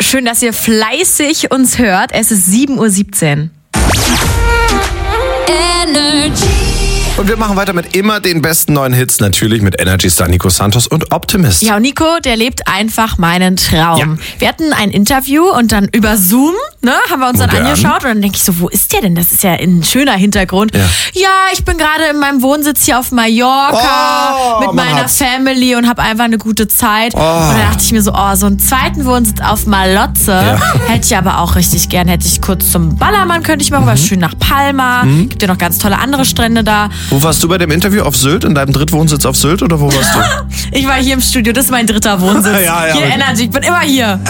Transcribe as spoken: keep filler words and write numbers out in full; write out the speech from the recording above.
Schön, dass ihr fleißig uns hört. Es ist sieben Uhr siebzehn. Und wir machen weiter mit immer den besten neuen Hits, natürlich mit Energy Star Nico Santos und Optimist. Ja, und Nico, der lebt einfach meinen Traum. Ja. Wir hatten ein Interview und dann über Zoom, ne, haben wir uns dann Modern. angeschaut und dann denke ich so, wo ist der denn? Das ist ja ein schöner Hintergrund. Ja, ja ich bin gerade in meinem Wohnsitz hier auf Mallorca Oh, mit man meiner hab's. Family und habe einfach eine gute Zeit. Oh. Und dann dachte ich mir so, oh, so einen zweiten Wohnsitz auf Malotze Ja. hätte ich aber auch richtig gern. Hätte ich kurz zum Ballermann, könnte ich machen, mhm. aber schön nach Palma. Mhm. Gibt ja noch ganz tolle andere Strände da. Wo warst du bei dem Interview? Auf Sylt? In deinem Drittwohnsitz auf Sylt oder wo warst du? Ich war hier im Studio, das ist mein dritter Wohnsitz. Ja, ja, hier aber- Energy, ich bin immer hier.